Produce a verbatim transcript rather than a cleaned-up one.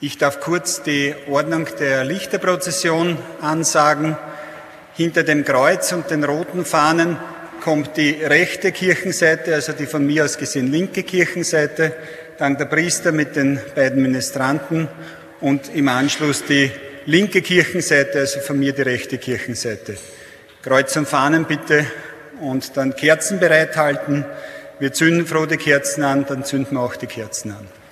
Ich darf kurz die Ordnung der Lichterprozession ansagen. Hinter dem Kreuz und den roten Fahnen kommt die rechte Kirchenseite, also die von mir aus gesehen linke Kirchenseite, dann der Priester mit den beiden Ministranten und im Anschluss die linke Kirchenseite, also von mir die rechte Kirchenseite. Kreuz und Fahnen bitte und dann Kerzen bereithalten. Wir zünden froh die Kerzen an, dann zünden wir auch die Kerzen an.